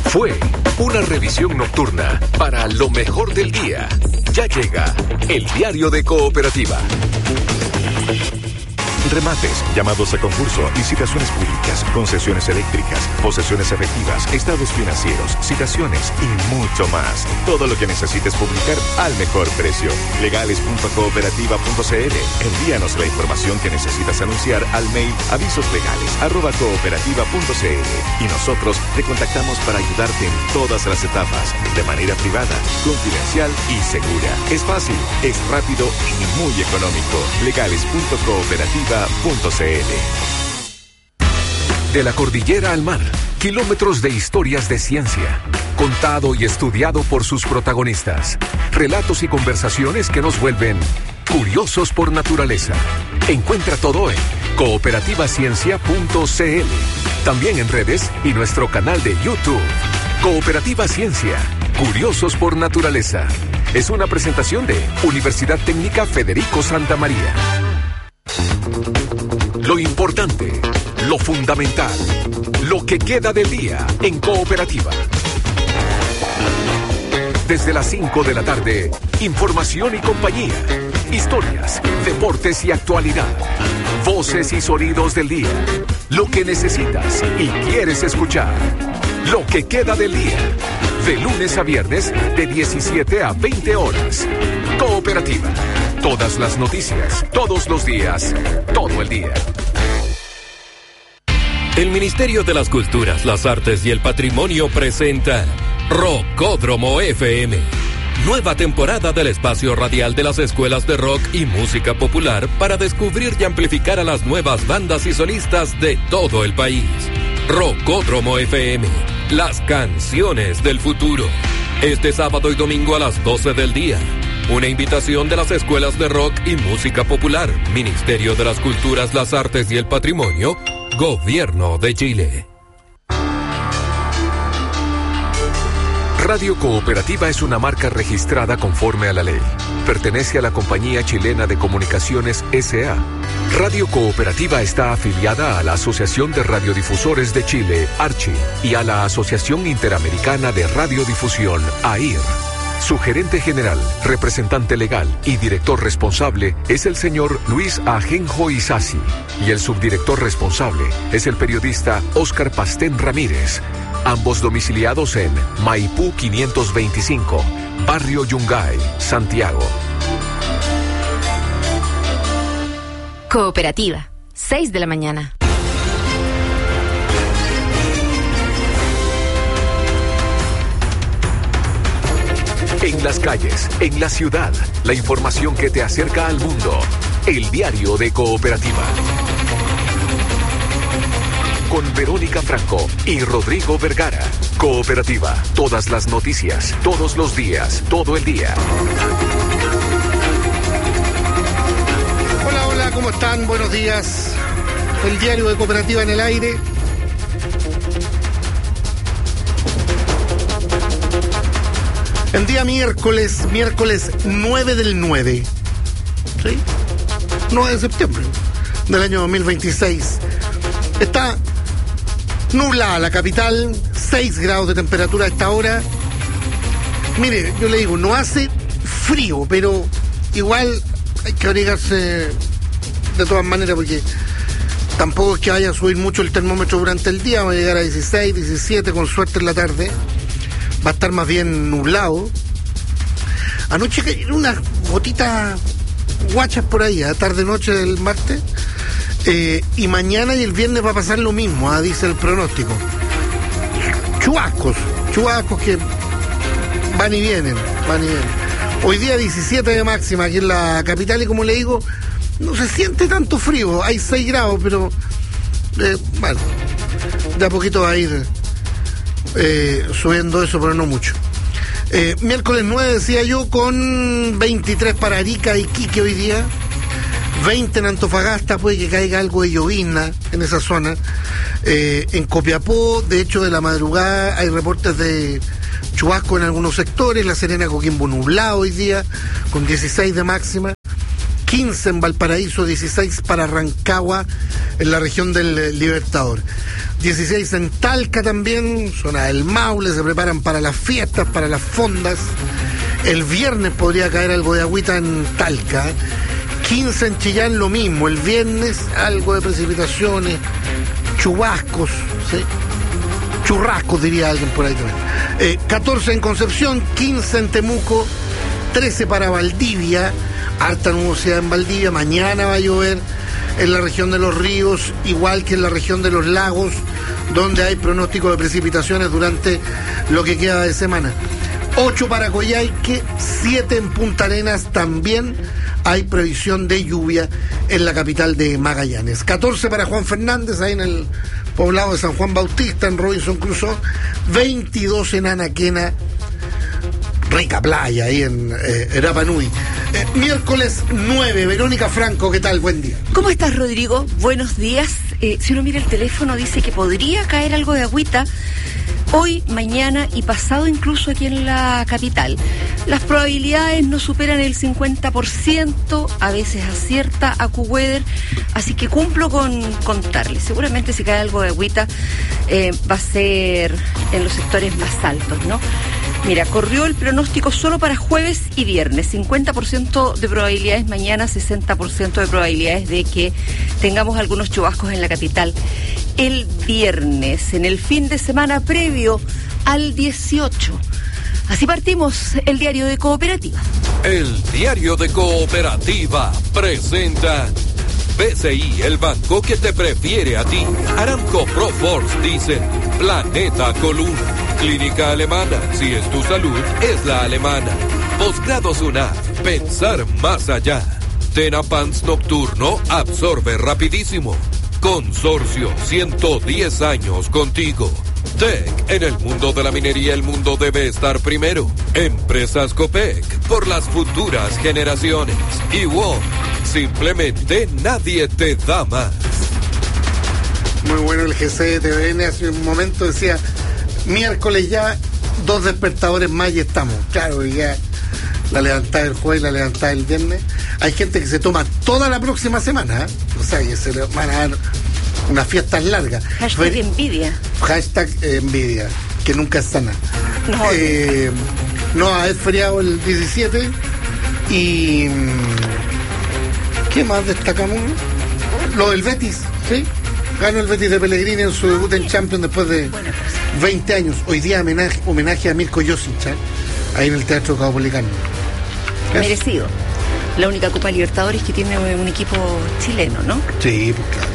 Fue una revisión nocturna para lo mejor del día. Ya llega el diario de Cooperativa. Remates, llamados a concurso, licitaciones públicas, concesiones eléctricas, posesiones efectivas, estados financieros, citaciones y mucho más. Todo lo que necesites publicar al mejor precio. Legales.cooperativa.cl. Envíanos la información que necesitas anunciar al mail avisoslegales@cooperativa.cl y nosotros te contactamos para ayudarte en todas las etapas, de manera privada, confidencial y segura. Es fácil, es rápido y muy económico. Legales.cooperativa.cl. De la cordillera al mar, kilómetros de historias de ciencia, contado y estudiado por sus protagonistas. Relatos y conversaciones que nos vuelven curiosos por naturaleza. Encuentra todo en cooperativaciencia.cl. También en redes y nuestro canal de YouTube. Cooperativa Ciencia, curiosos por naturaleza. Es una presentación de Universidad Técnica Federico Santa María. Lo importante, lo fundamental, lo que queda del día en Cooperativa. Desde las 5 de la tarde, información y compañía, historias, deportes y actualidad, voces y sonidos del día, lo que necesitas y quieres escuchar, lo que queda del día, de lunes a viernes de 17 a 20 horas. Cooperativa, todas las noticias, todos los días, todo el día. El Ministerio de las Culturas, las Artes y el Patrimonio presenta Rockódromo FM. Nueva temporada del espacio radial de las escuelas de rock y música popular para descubrir y amplificar a las nuevas bandas y solistas de todo el país. Rockódromo FM, las canciones del futuro. Este sábado y domingo a las 12 del día. Una invitación de las escuelas de rock y música popular, Ministerio de las Culturas, las Artes y el Patrimonio, Gobierno de Chile. Radio Cooperativa es una marca registrada conforme a la ley. Pertenece a la Compañía Chilena de Comunicaciones S.A. Radio Cooperativa está afiliada a la Asociación de Radiodifusores de Chile, ARCHI, y a la Asociación Interamericana de Radiodifusión, AIR. Su gerente general, representante legal y director responsable es el señor Luis Ajenjo Isasi, y el subdirector responsable es el periodista Óscar Pastén Ramírez, ambos domiciliados en Maipú 525, Barrio Yungay, Santiago. Cooperativa, 6 de la mañana. En las calles, en la ciudad, la información que te acerca al mundo. El diario de Cooperativa. Con Verónica Franco y Rodrigo Vergara. Cooperativa, todas las noticias, todos los días, todo el día. Hola, hola, ¿cómo están? Buenos días. El diario de Cooperativa en el aire. El día miércoles 9 del 9, ¿sí? 9 de septiembre del año 2026. Está nublada la capital, 6 grados de temperatura a esta hora. Mire, yo le digo, no hace frío, pero igual hay que abrigarse de todas maneras porque tampoco es que vaya a subir mucho el termómetro durante el día, va a llegar a 16, 17, con suerte en la tarde. Va a estar más bien nublado. Anoche cayeron unas gotitas guachas por ahí, a tarde-noche del martes. Y mañana y el viernes va a pasar lo mismo, dice el pronóstico. Chubascos que van y vienen. Hoy día 17 de máxima aquí en la capital y como le digo, no se siente tanto frío. Hay 6 grados, pero bueno, de a poquito va a ir subiendo eso, pero no mucho. Miércoles 9, decía yo, con 23 para Arica y Iquique hoy día, 20 en Antofagasta, puede que caiga algo de llovizna en esa zona. En Copiapó, de hecho, de la madrugada hay reportes de chubasco en algunos sectores. La Serena, Coquimbo nublado hoy día, con 16 de máxima. 15 en Valparaíso, 16 para Rancagua, en la región del Libertador. 16 en Talca también, zona del Maule, se preparan para las fiestas, para las fondas. El viernes podría caer algo de agüita en Talca. 15 en Chillán, lo mismo. El viernes algo de precipitaciones, chubascos, ¿sí? Churrascos diría alguien por ahí también. 14 en Concepción, 15 en Temuco, 13 para Valdivia, harta nubosidad en Valdivia. Mañana va a llover en la región de los ríos, igual que en la región de los lagos, donde hay pronóstico de precipitaciones durante lo que queda de semana. 8 para Coyhaique, 7 en Punta Arenas, también hay previsión de lluvia en la capital de Magallanes. 14 para Juan Fernández, ahí en el poblado de San Juan Bautista, en Robinson Crusoe. 22 en Anaquena, rica playa ahí en Rapa Nui. Miércoles 9, Verónica Franco, ¿qué tal? Buen día. ¿Cómo estás, Rodrigo? Buenos días. Si uno mira el teléfono, dice que podría caer algo de agüita hoy, mañana y pasado, incluso aquí en la capital. Las probabilidades no superan el 50%, a veces acierta AccuWeather, así que cumplo con contarles. Seguramente si cae algo de agüita va a ser en los sectores más altos, ¿no? Mira, corrió el pronóstico solo para jueves y viernes, 50% de probabilidades mañana, 60% de probabilidades de que tengamos algunos chubascos en la capital el viernes, en el fin de semana previo al 18. Así partimos el diario de Cooperativa. El diario de Cooperativa presenta BCI, el banco que te prefiere a ti. Aramco Proforce dice Planeta Columna. Clínica Alemana, si es tu salud, es la alemana. Posgrados UNAV, pensar más allá. Tenapans Nocturno absorbe rapidísimo. Consorcio, 110 años contigo. TEC, en el mundo de la minería el mundo debe estar primero. Empresas Copec, por las futuras generaciones. Y WOM, simplemente nadie te da más. Muy bueno el GC de TVN, hace un momento decía, miércoles ya, 2 despertadores más y estamos. Claro, y ya la levantada del jueves, la levantada del viernes. Hay gente que se toma toda la próxima semana, ¿eh? O sea, que se le van a dar unas fiestas largas. Hashtag envidia. Hashtag envidia, que nunca es sana. No, es feriado el 17 y... ¿qué más destacamos? Lo del Betis, ¿sí? Ganó el Betis de Pellegrini en su debut en Champions después de 20 años. Hoy día homenaje a Mirko Josic, ¿eh? Ahí en el Teatro Caupolicano. Merecido. La única Copa Libertadores que tiene un equipo chileno, ¿no? Sí, pues claro.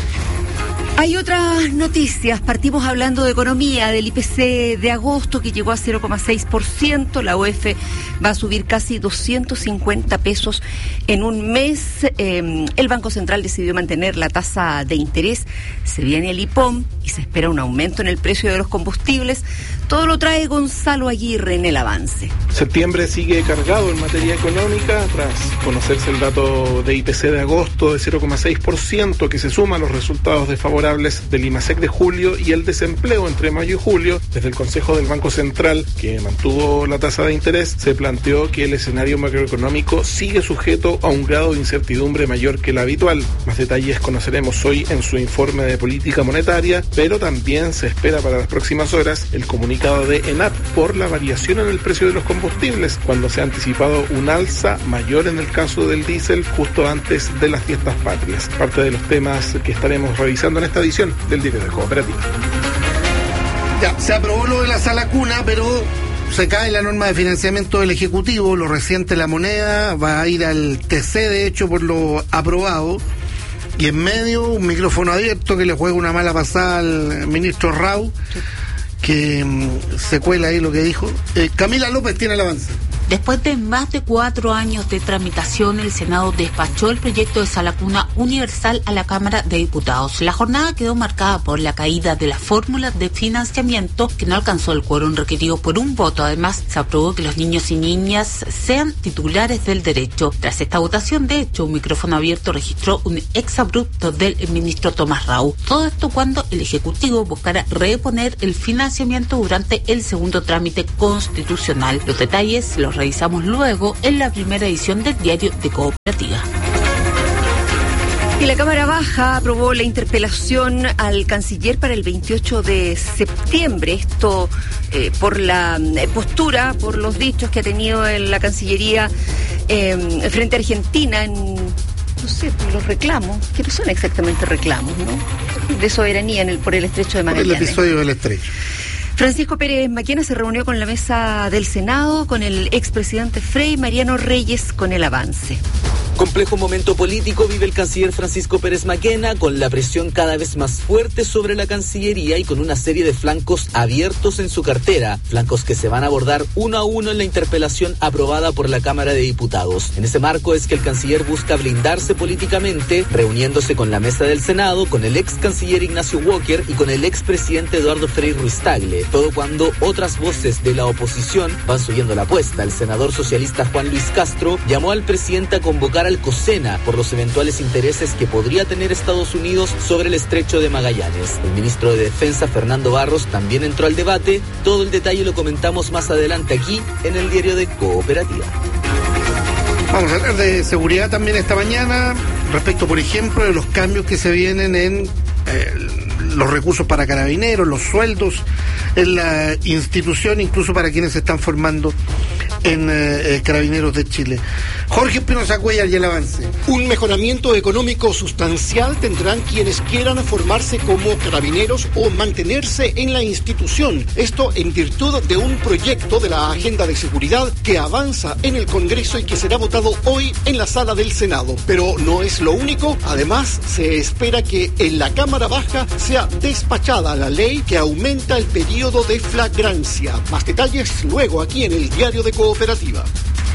Hay otras noticias. Partimos hablando de economía, del IPC de agosto que llegó a 0,6%. La UEF va a subir casi 250 pesos en un mes. El Banco Central decidió mantener la tasa de interés. Se viene el IPOM y se espera un aumento en el precio de los combustibles. Todo lo trae Gonzalo Aguirre en el avance. Septiembre sigue cargado en materia económica tras conocerse el dato de IPC de agosto de 0,6% que se suma a los resultados desfavorables del IMASEC de julio y el desempleo entre mayo y julio. Desde el Consejo del Banco Central, que mantuvo la tasa de interés, se planteó que el escenario macroeconómico sigue sujeto a un grado de incertidumbre mayor que el habitual. Más detalles conoceremos hoy en su informe de política monetaria, pero también se espera para las próximas horas el comunicado de ENAP por la variación en el precio de los combustibles, cuando se ha anticipado un alza mayor en el caso del diésel justo antes de las fiestas patrias. Parte de los temas que estaremos revisando en esta edición del Diario de Cooperativa. Ya, se aprobó lo de la sala cuna, pero se cae la norma de financiamiento del Ejecutivo. Lo reciente la moneda va a ir al TC, de hecho, por lo aprobado. Y en medio, un micrófono abierto que le juega una mala pasada al ministro Rau, que se cuela ahí lo que dijo. Camila López tiene el avance. Después de más de 4 años de tramitación, el Senado despachó el proyecto de sala cuna universal a la Cámara de Diputados. La jornada quedó marcada por la caída de la fórmula de financiamiento, que no alcanzó el quórum requerido por un voto. Además, se aprobó que los niños y niñas sean titulares del derecho. Tras esta votación, de hecho, un micrófono abierto registró un exabrupto del ministro Tomás Rau. Todo esto cuando el Ejecutivo buscara reponer el financiamiento durante el segundo trámite constitucional. Los detalles los revisamos luego en la primera edición del Diario de Cooperativa. Y la Cámara Baja aprobó la interpelación al canciller para el 28 de septiembre. Esto por la postura, por los dichos que ha tenido en la Cancillería frente a Argentina en, no sé, por los reclamos, que no son exactamente reclamos, ¿no? De soberanía por el estrecho de Magallanes. El episodio del estrecho. Francisco Pérez Maquena se reunió con la mesa del Senado, con el expresidente Frei, Mariano Reyes, con el avance. Complejo momento político vive el canciller Francisco Pérez Maquena, con la presión cada vez más fuerte sobre la Cancillería y con una serie de flancos abiertos en su cartera, flancos que se van a abordar uno a uno en la interpelación aprobada por la Cámara de Diputados. En ese marco es que el canciller busca blindarse políticamente, reuniéndose con la mesa del Senado, con el ex canciller Ignacio Walker y con el expresidente Eduardo Frei Ruiz Tagle, todo cuando otras voces de la oposición van subiendo la apuesta. El senador socialista Juan Luis Castro llamó al presidente a convocar al COSENA por los eventuales intereses que podría tener Estados Unidos sobre el estrecho de Magallanes. El ministro de Defensa, Fernando Barros, también entró al debate. Todo el detalle lo comentamos más adelante aquí en el diario de Cooperativa. Vamos a hablar de seguridad también esta mañana, respecto, por ejemplo, de los cambios que se vienen en los recursos para carabineros, los sueldos en la institución, incluso para quienes se están formando en Carabineros de Chile. Jorge Espinosa Cuellar y el avance. Un mejoramiento económico sustancial tendrán quienes quieran formarse como carabineros o mantenerse en la institución. Esto en virtud de un proyecto de la Agenda de Seguridad que avanza en el Congreso y que será votado hoy en la sala del Senado. Pero no es lo único. Además, se espera que en la Cámara Baja sea despachada la ley que aumenta el periodo de flagrancia. Más detalles luego aquí en el diario de Cooperativa.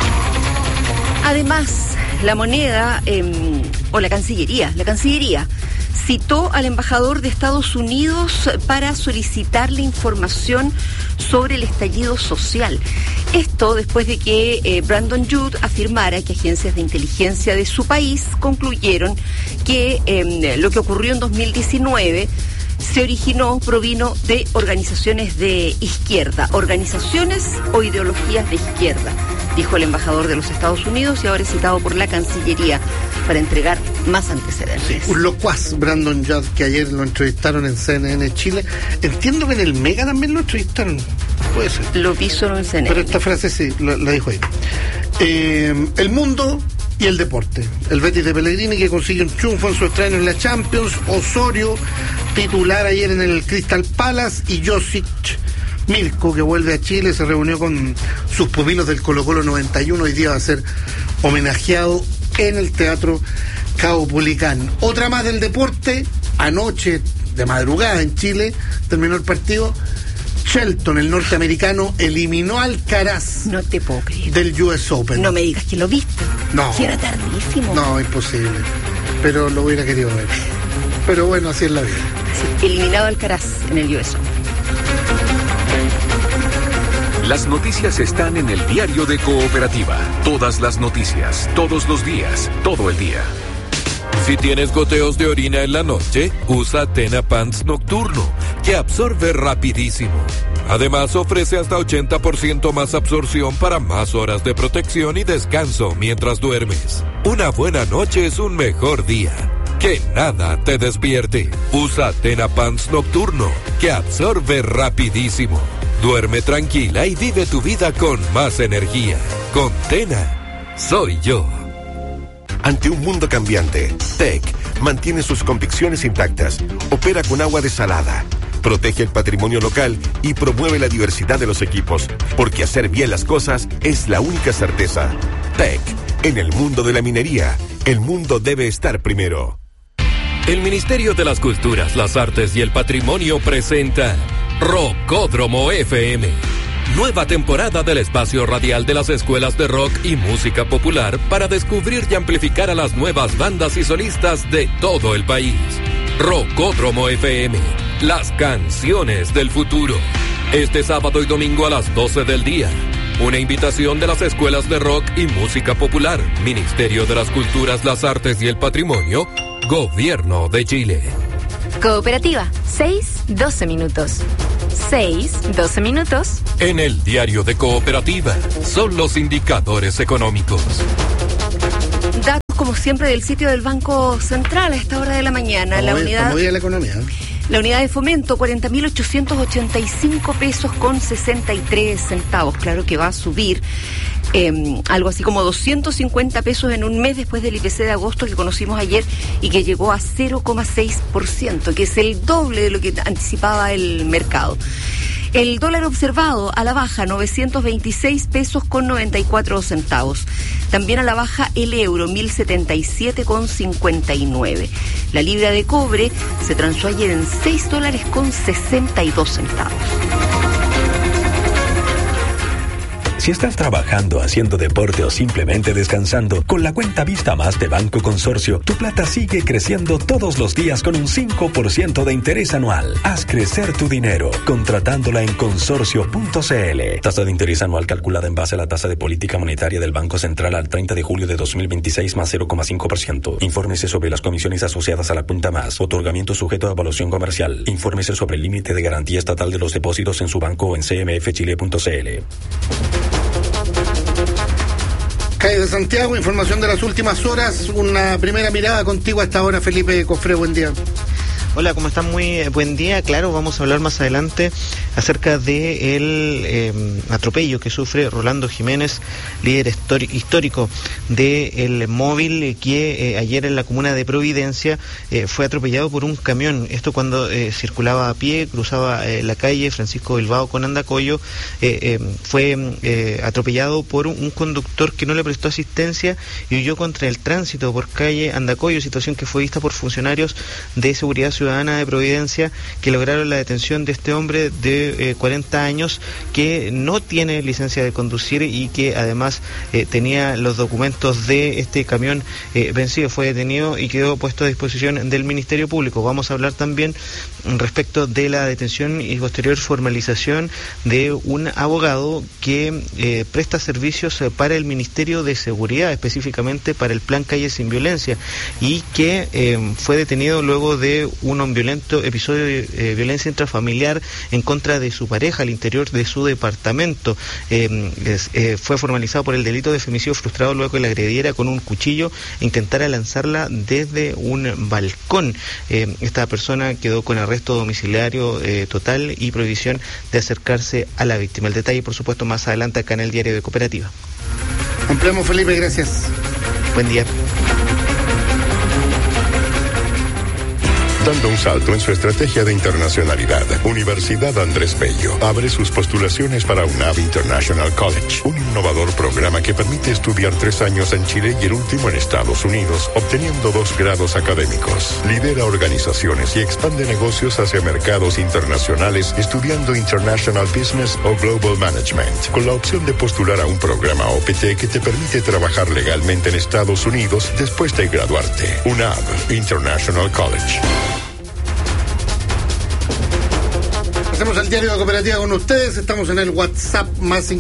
Además, la moneda o la Cancillería citó al embajador de Estados Unidos para solicitarle información sobre el estallido social. Esto después de que Brandon Judd afirmara que agencias de inteligencia de su país concluyeron que lo que ocurrió en 2019 provino de organizaciones de izquierda, organizaciones o ideologías de izquierda, dijo el embajador de los Estados Unidos y ahora es citado por la Cancillería para entregar más antecedentes. Sí, un locuaz, Brandon Judd, que ayer lo entrevistaron en CNN Chile. Entiendo que en el Mega también lo entrevistaron. Puede ser. Lo vi solo en CNN. Pero esta frase sí, la dijo ahí. El mundo y el deporte. El Betis de Pellegrini, que consigue un triunfo en su estreno en la Champions. Osorio, titular ayer en el Crystal Palace. Y Josic Mirko, que vuelve a Chile, se reunió con sus pupilos del Colo-Colo 91. Hoy día va a ser homenajeado en el Teatro Caupolicán. Otra más del deporte. Anoche, de madrugada en Chile, terminó el partido. Shelton, el norteamericano, eliminó a Alcaraz. No te puedo creer. Del US Open. No me digas que lo viste. No. Que era tardísimo. No, imposible. Pero lo hubiera querido ver. Pero bueno, así es la vida. Sí, eliminado Alcaraz en el US Open. Las noticias están en el diario de Cooperativa. Todas las noticias, todos los días, todo el día. Si tienes goteos de orina en la noche, usa Tena Pants Nocturno, que absorbe rapidísimo. Además, ofrece hasta 80% más absorción para más horas de protección y descanso mientras duermes. Una buena noche es un mejor día. Que nada te despierte. Usa Tena Pants Nocturno, que absorbe rapidísimo. Duerme tranquila y vive tu vida con más energía. Con Tena, soy yo. Ante un mundo cambiante, TEC mantiene sus convicciones intactas, opera con agua desalada, protege el patrimonio local y promueve la diversidad de los equipos, porque hacer bien las cosas es la única certeza. TEC, en el mundo de la minería, el mundo debe estar primero. El Ministerio de las Culturas, las Artes y el Patrimonio presenta Rocódromo FM. Nueva temporada del espacio radial de las escuelas de rock y música popular para descubrir y amplificar a las nuevas bandas y solistas de todo el país. Rocódromo FM, las canciones del futuro. Este sábado y domingo a las 12 del día. Una invitación de las escuelas de rock y música popular, Ministerio de las Culturas, las Artes y el Patrimonio, Gobierno de Chile. Cooperativa, 6-12 minutos. 6-12 minutos. En el diario de Cooperativa, son los indicadores económicos. Datos como como siempre, del sitio del Banco Central a esta hora de la mañana. Estamos bien la economía. La unidad de fomento, 40.885 pesos con 63 centavos. Claro que va a subir algo así como 250 pesos en un mes después del IPC de agosto que conocimos ayer y que llegó a 0,6%, que es el doble de lo que anticipaba el mercado. El dólar observado a la baja, 926 pesos con 94 centavos. También a la baja el euro, 1077 con 59. La libra de cobre se transó ayer en $6 con 62 centavos. Si estás trabajando, haciendo deporte o simplemente descansando, con la cuenta Vista Más de Banco Consorcio, tu plata sigue creciendo todos los días con un 5% de interés anual. Haz crecer tu dinero contratándola en consorcio.cl. Tasa de interés anual calculada en base a la tasa de política monetaria del Banco Central al 30 de julio de 2026 más 0,5%. Infórmese sobre las comisiones asociadas a la cuenta Más. Otorgamiento sujeto a evaluación comercial. Infórmese sobre el límite de garantía estatal de los depósitos en su banco o en cmfchile.cl. Calle de Santiago, información de las últimas horas. Una primera mirada contigo a esta hora, Felipe Cofré, buen día. Hola, ¿cómo están? Muy buen día. Claro, vamos a hablar más adelante acerca de el atropello que sufre Rolando Jiménez, líder histórico del móvil, que ayer en la comuna de Providencia fue atropellado por un camión. Esto cuando circulaba a pie, cruzaba la calle Francisco Bilbao con Andacollo, fue atropellado por un conductor que no le prestó asistencia y huyó contra el tránsito por calle Andacollo, situación que fue vista por funcionarios de seguridad ciudadana de Providencia, que lograron la detención de este hombre de 40 años que no tiene licencia de conducir y que además tenía los documentos de este camión vencido. Fue detenido y quedó puesto a disposición del Ministerio Público. Vamos a hablar también respecto de la detención y posterior formalización de un abogado que presta servicios para el Ministerio de Seguridad, específicamente para el Plan Calle Sin Violencia, y que fue detenido luego de un violento episodio de violencia intrafamiliar en contra de su pareja al interior de su departamento. Fue formalizado por el delito de femicidio frustrado luego que la agrediera con un cuchillo e intentara lanzarla desde un balcón. Esta persona quedó con arresto domiciliario total y prohibición de acercarse a la víctima. El detalle, por supuesto, más adelante acá en el Diario de Cooperativa. Ampliamos, Felipe, gracias. Buen día. Dando un salto en su estrategia de internacionalidad, Universidad Andrés Bello abre sus postulaciones para UNAV International College, un innovador programa que permite estudiar 3 años en Chile y el último en Estados Unidos, obteniendo 2 grados académicos. Lidera organizaciones y expande negocios hacia mercados internacionales estudiando International Business o Global Management, con la opción de postular a un programa OPT que te permite trabajar legalmente en Estados Unidos después de graduarte. UNAV International College. Hacemos el Diario de Cooperativa con ustedes. Estamos en el WhatsApp más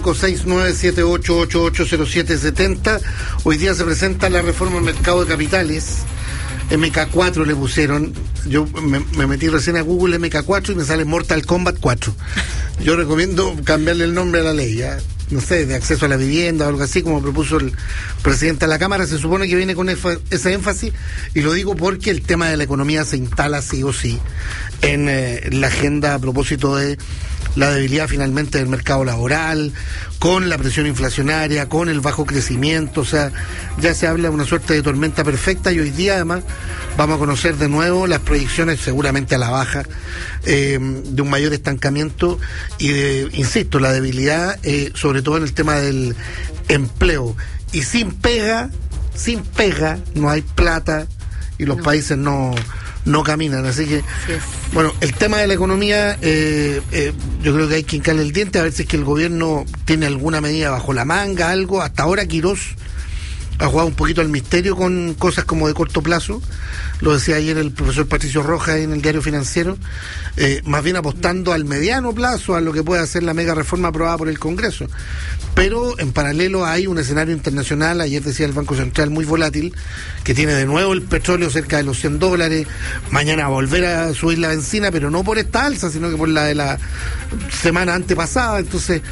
569-7888-0770. Hoy día se presenta la reforma del mercado de capitales. MK4 le pusieron. Yo me metí recién a Google MK4 y me sale Mortal Kombat 4. Yo recomiendo cambiarle el nombre a la ley, ¿ya? No sé, de acceso a la vivienda o algo así, como propuso el presidente de la Cámara. Se supone que viene con ese énfasis, y lo digo porque el tema de la economía se instala sí o sí en la agenda a propósito de la debilidad finalmente del mercado laboral, con la presión inflacionaria, con el bajo crecimiento. O sea, ya se habla de una suerte de tormenta perfecta, y hoy día además vamos a conocer de nuevo las proyecciones seguramente a la baja de un mayor estancamiento y de, insisto, la debilidad sobre todo en el tema del empleo. Y sin pega no hay plata y los países no caminan, así que bueno, el tema de la economía yo creo que hay que hincarle el diente a ver si es que el gobierno tiene alguna medida bajo la manga, algo. Hasta ahora Quirós ha jugado un poquito al misterio con cosas como de corto plazo, lo decía ayer el profesor Patricio Rojas en el Diario Financiero, más bien apostando al mediano plazo, a lo que puede hacer la mega reforma aprobada por el Congreso. Pero en paralelo hay un escenario internacional, ayer decía el Banco Central, muy volátil, que tiene de nuevo el petróleo cerca de los $100, mañana va a volver a subir la benzina, pero no por esta alza, sino que por la de la semana antepasada. Entonces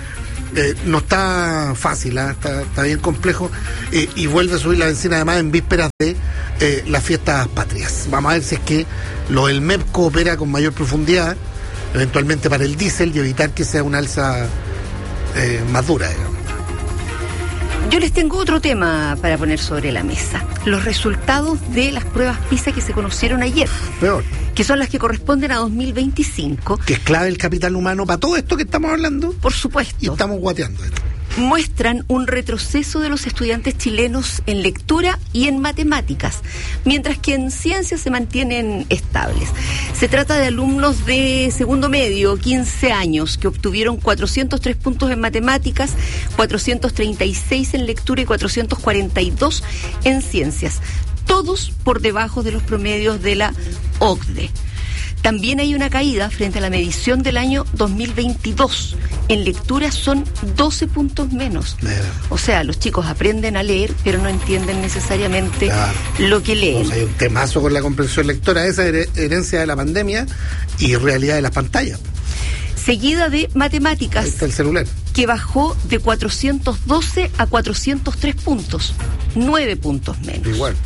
no está fácil, está bien complejo, y vuelve a subir la benzina además en vísperas de las fiestas patrias. Vamos a ver si es que lo del MEP coopera con mayor profundidad, eventualmente para el diésel, y evitar que sea una alza más dura, digamos. Yo les tengo otro tema para poner sobre la mesa. Los resultados de las pruebas PISA que se conocieron ayer. Peor. Que son las que corresponden a 2025. Que es clave el capital humano para todo esto que estamos hablando. Por supuesto. Y estamos guateando esto. Muestran un retroceso de los estudiantes chilenos en lectura y en matemáticas, mientras que en ciencias se mantienen estables. Se trata de alumnos de segundo medio, 15 años, que obtuvieron 403 puntos en matemáticas, 436 en lectura y 442 en ciencias, todos por debajo de los promedios de la OCDE. También hay una caída frente a la medición del año 2022. En lectura son 12 puntos menos. O sea, los chicos aprenden a leer, pero no entienden necesariamente lo que leen. O sea, hay un temazo con la comprensión lectora, esa herencia de la pandemia y realidad de las pantallas. Seguida de matemáticas. Ahí está el celular. Que bajó de 412 a 403 puntos. 9 puntos menos. Igual.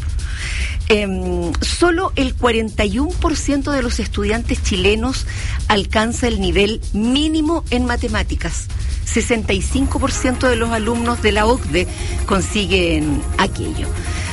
Solo el 41% de los estudiantes chilenos alcanza el nivel mínimo en matemáticas. 65% de los alumnos de la OCDE consiguen aquello.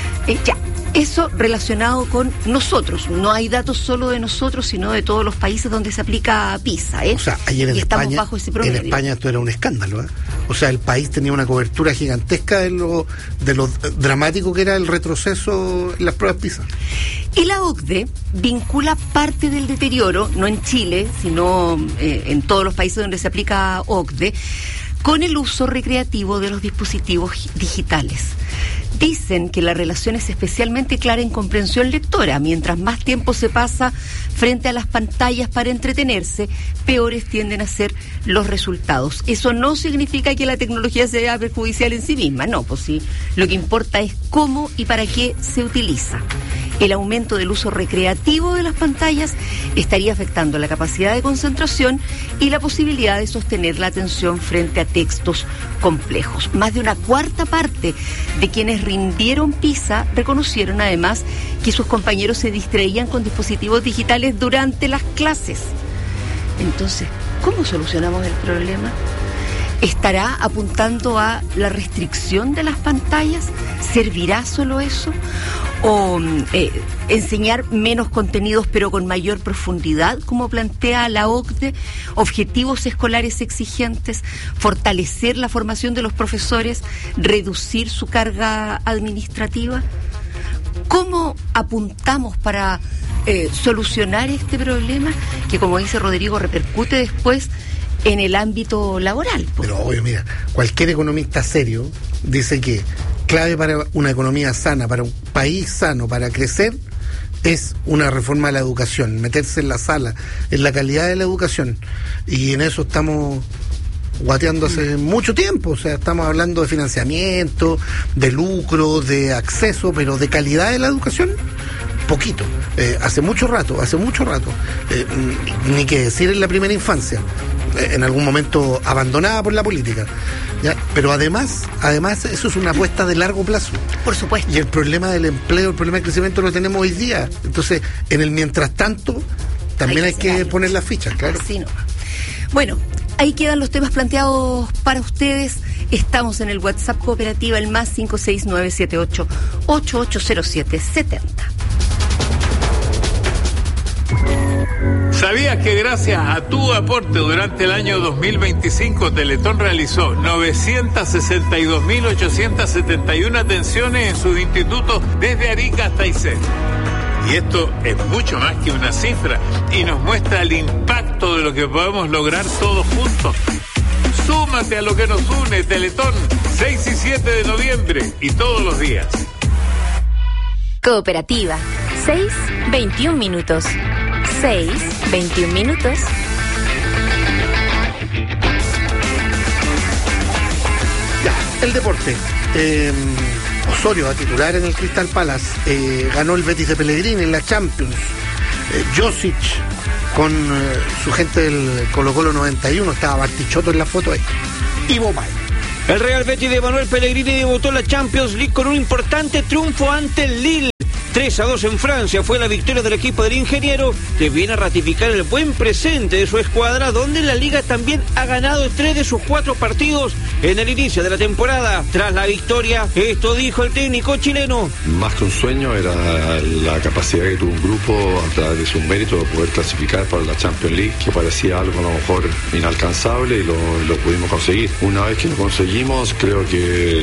Eso relacionado con nosotros. No hay datos solo de nosotros, sino de todos los países donde se aplica PISA. O sea, ayer en estamos España, bajo ese promedio. En España esto era un escándalo. O sea, el país tenía una cobertura gigantesca de lo dramático que era el retroceso en las pruebas PISA. Y la OCDE vincula parte del deterioro, no en Chile, sino en todos los países donde se aplica OCDE, con el uso recreativo de los dispositivos digitales. Dicen que la relación es especialmente clara en comprensión lectora. Mientras más tiempo se pasa frente a las pantallas para entretenerse, peores tienden a ser los resultados. Eso no significa que la tecnología sea perjudicial en sí misma, no, pues sí, lo que importa es cómo y para qué se utiliza. El aumento del uso recreativo de las pantallas estaría afectando la capacidad de concentración y la posibilidad de sostener la atención frente a textos complejos. Más de una cuarta parte de quienes rindieron PISA reconocieron además que sus compañeros se distraían con dispositivos digitales durante las clases. Entonces, ¿cómo solucionamos el problema? ¿Estará apuntando a la restricción de las pantallas? ¿Servirá solo eso? ¿O enseñar menos contenidos pero con mayor profundidad, como plantea la OCDE? ¿Objetivos escolares exigentes? ¿Fortalecer la formación de los profesores? ¿Reducir su carga administrativa? ¿Cómo apuntamos para solucionar este problema que, como dice Rodrigo, repercute después en el ámbito laboral? Pero obvio, mira, cualquier economista serio dice que clave para una economía sana, para un país sano, para crecer, es una reforma de la educación, meterse en la sala, en la calidad de la educación. Y en eso estamos guateando hace mucho tiempo. O sea, estamos hablando de financiamiento, de lucro, de acceso, pero de calidad de la educación, poquito. Hace mucho rato. Ni que decir en la primera infancia. En algún momento abandonada por la política, ¿ya? Pero además eso es una apuesta de largo plazo. Por supuesto. Y el problema del empleo, el problema del crecimiento lo tenemos hoy día. Entonces, en el mientras tanto, también hay que poner las fichas, claro. Así no. Bueno, ahí quedan los temas planteados para ustedes. Estamos en el WhatsApp Cooperativa, el más 56978-880770. ¿Sabías que gracias a tu aporte durante el año 2025 Teletón realizó 962.871 atenciones en sus institutos desde Arica hasta Aysén? Y esto es mucho más que una cifra y nos muestra el impacto de lo que podemos lograr todos juntos. Súmate a lo que nos une, Teletón, 6 y 7 de noviembre y todos los días. Cooperativa, 6:21 minutos. 6:21 minutos. Ya, el deporte. Osorio a titular en el Crystal Palace. Ganó el Betis de Pellegrini en la Champions. Josic con su gente del Colo-Colo 91, estaba Bartichotto en la foto ahí. Ivo May. El Real Betis de Manuel Pellegrini debutó en la Champions League con un importante triunfo ante el Lille. 3-2 en Francia fue la victoria del equipo del ingeniero, que viene a ratificar el buen presente de su escuadra, donde la Liga también ha ganado 3 de sus 4 partidos en el inicio de la temporada. Tras la victoria, esto dijo el técnico chileno. Más que un sueño, era la capacidad que tuvo un grupo a través de su mérito de poder clasificar para la Champions League, que parecía algo a lo mejor inalcanzable, y lo pudimos conseguir. Una vez que lo conseguimos, creo que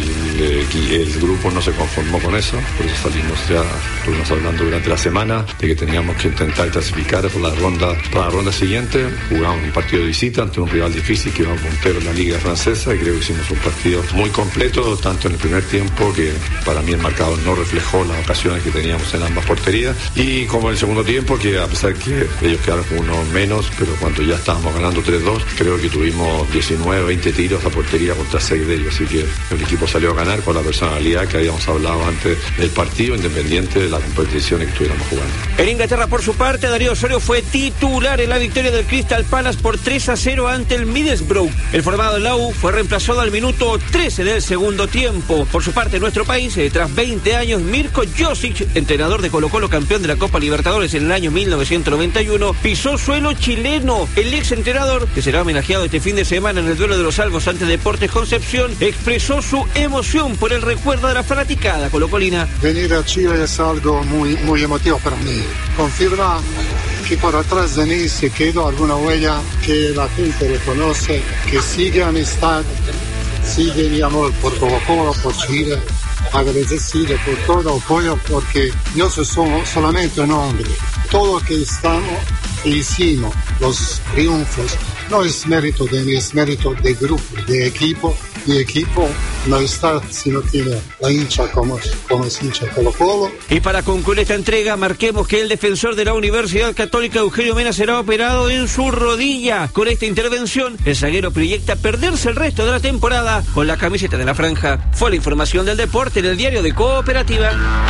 el grupo no se conformó con eso, por eso salimos ya. Estuvimos hablando durante la semana de que teníamos que intentar clasificar para la ronda siguiente. Jugamos un partido de visita ante un rival difícil que iba puntero en la Liga Francesa, y creo que hicimos un partido muy completo, tanto en el primer tiempo, que para mí el marcador no reflejó las ocasiones que teníamos en ambas porterías, y como en el segundo tiempo, que a pesar que ellos quedaron con uno menos, pero cuando ya estábamos ganando 3-2, creo que tuvimos 19, 20 tiros a portería contra 6 de ellos, así que el equipo salió a ganar con la personalidad que habíamos hablado antes del partido, independiente de la competición que estuviéramos jugando. En Inglaterra, por su parte, Darío Osorio fue titular en la victoria del Crystal Palace por 3-0 ante el Middlesbrough. El formado en la U fue reemplazado al minuto 13 del segundo tiempo. Por su parte, en nuestro país, tras 20 años, Mirko Josic, entrenador de Colo-Colo, campeón de la Copa Libertadores en el año 1991, pisó suelo chileno. El ex entrenador, que será homenajeado este fin de semana en el duelo de los Albos ante Deportes Concepción, expresó su emoción por el recuerdo de la fanaticada colocolina. Venir a Chile es algo muy emotivo para mí. Confirma que por atrás de mí se quedó alguna huella, que la gente reconoce, que sigue amistad, sigue mi amor por Colo-Colo, por Chile, agradecido por todo apoyo, porque yo soy solamente un hombre. Todo lo que estamos e hicimos, los triunfos, no es mérito de mí, es mérito de grupo, de equipo. Mi equipo no está si no tiene la hincha como es hincha Colo-Colo. Y para concluir esta entrega, marquemos que el defensor de la Universidad Católica, Eugenio Mena, será operado en su rodilla. Con esta intervención, el zaguero proyecta perderse el resto de la temporada con la camiseta de la franja. Fue la información del deporte en el diario de Cooperativa.